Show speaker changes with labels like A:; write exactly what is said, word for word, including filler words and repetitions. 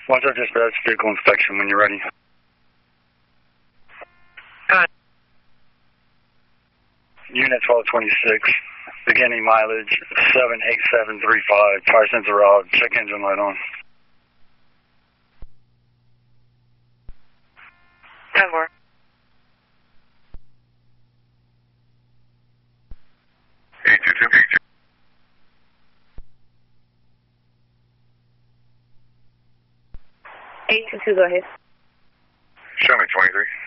A: Watch out, dispatch, vehicle inspection when you're ready.
B: Got it.
A: Unit twelve twenty-six, beginning mileage seven eight seven three five, tire sensor out, check engine light on.
B: Over.
C: eight two two.
B: eight two two, go ahead.
C: Show me twenty-three.